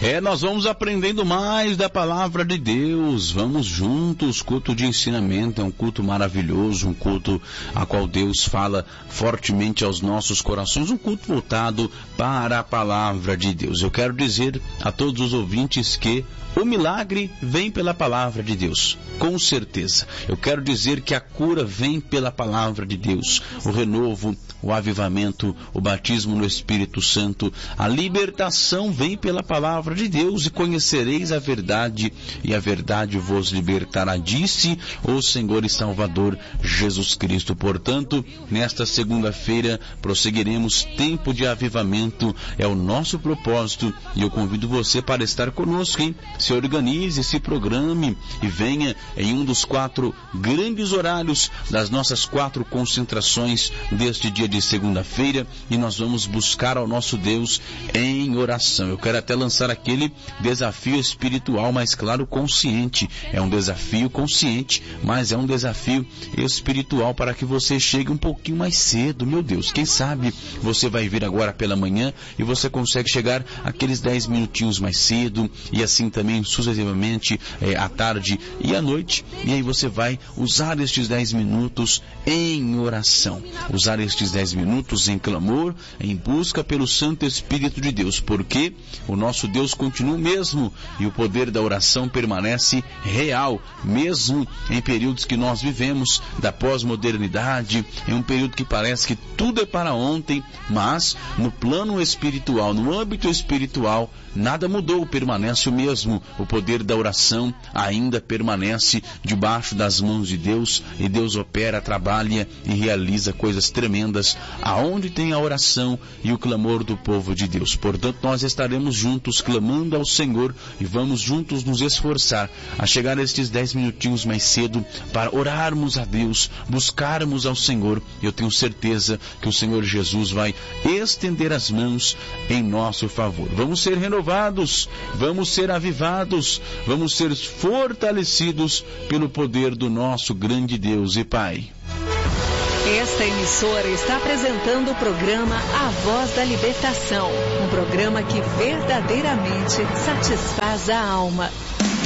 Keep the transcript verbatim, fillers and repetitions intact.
É, nós vamos aprendendo mais da palavra de Deus, vamos juntos. Culto de ensinamento é um culto maravilhoso, um culto a qual Deus fala fortemente aos nossos corações, um culto voltado para a palavra de Deus. Eu quero dizer a todos os ouvintes que o milagre vem pela palavra de Deus, com certeza. Eu quero dizer que a cura vem pela palavra de Deus, o renovo, o avivamento, o batismo no Espírito Santo, a libertação vem pela palavra de Deus, e conhecereis a verdade, e a verdade vos libertará, disse o Senhor e Salvador Jesus Cristo. Portanto, nesta segunda-feira, prosseguiremos tempo de avivamento, é o nosso propósito, e eu convido você para estar conosco, hein? Se organize, se programe e venha em um dos quatro grandes horários das nossas quatro concentrações deste dia de segunda-feira, e nós vamos buscar ao nosso Deus em oração. Eu quero até lançar aquele desafio espiritual, mas claro, consciente. É um desafio consciente, mas é um desafio espiritual para que você chegue um pouquinho mais cedo. Meu Deus, quem sabe você vai vir agora pela manhã e você consegue chegar aqueles dez minutinhos mais cedo, e assim também sucessivamente é, à tarde e à noite, e aí você vai usar estes dez minutos em oração, usar estes dez minutos em clamor, em busca pelo Santo Espírito de Deus, porque o nosso Deus continua o mesmo, e o poder da oração permanece real, mesmo em períodos que nós vivemos da pós-modernidade, em um período que parece que tudo é para ontem, mas no plano espiritual, no âmbito espiritual, nada mudou, permanece o mesmo. O poder da oração ainda permanece debaixo das mãos de Deus, e Deus opera, trabalha e realiza coisas tremendas aonde tem a oração e o clamor do povo de Deus. Portanto, nós estaremos juntos clamando ao Senhor, e vamos juntos nos esforçar a chegar a estes dez minutinhos mais cedo para orarmos a Deus, buscarmos ao Senhor. Eu tenho certeza que o Senhor Jesus vai estender as mãos em nosso favor. Vamos ser renovados, vamos ser avivados, vamos ser fortalecidos pelo poder do nosso grande Deus e Pai. Esta emissora está apresentando o programa A Voz da Libertação, um programa que verdadeiramente satisfaz a alma.